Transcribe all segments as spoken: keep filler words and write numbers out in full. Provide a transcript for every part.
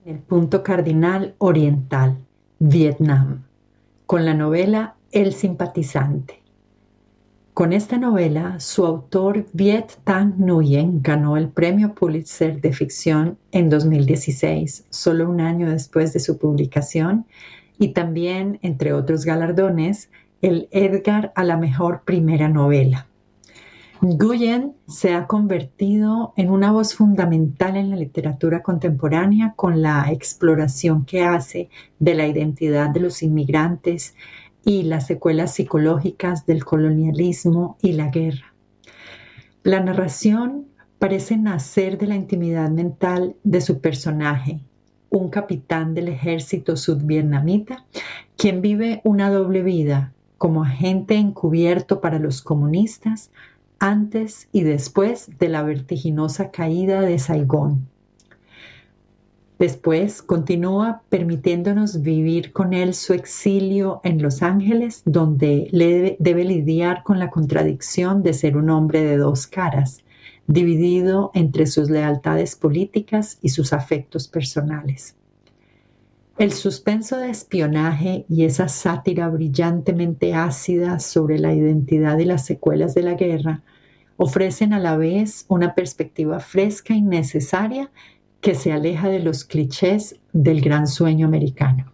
El punto cardinal oriental, Vietnam, con la novela El simpatizante. Con esta novela, su autor Viet Thanh Nguyen ganó el premio Pulitzer de ficción en dos mil dieciséis, solo un año después de su publicación, y también, entre otros galardones, el Edgar a la mejor primera novela. Nguyen se ha convertido en una voz fundamental en la literatura contemporánea con la exploración que hace de la identidad de los inmigrantes y las secuelas psicológicas del colonialismo y la guerra. La narración parece nacer de la intimidad mental de su personaje, un capitán del ejército sudvietnamita, quien vive una doble vida como agente encubierto para los comunistas antes y después de la vertiginosa caída de Saigón. Después continúa permitiéndonos vivir con él su exilio en Los Ángeles, donde debe, debe lidiar con la contradicción de ser un hombre de dos caras, dividido entre sus lealtades políticas y sus afectos personales. El suspenso de espionaje y esa sátira brillantemente ácida sobre la identidad y las secuelas de la guerra ofrecen a la vez una perspectiva fresca y necesaria que se aleja de los clichés del gran sueño americano.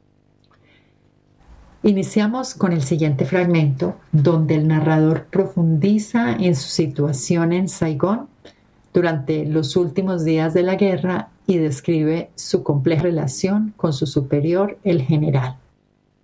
Iniciamos con el siguiente fragmento, donde el narrador profundiza en su situación en Saigón durante los últimos días de la guerra y describe su compleja relación con su superior, el general.